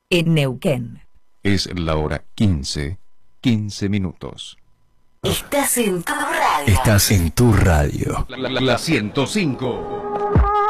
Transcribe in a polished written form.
en Neuquén. Es la hora 15 minutos. Estás en tu radio. Estás en tu radio. La 105.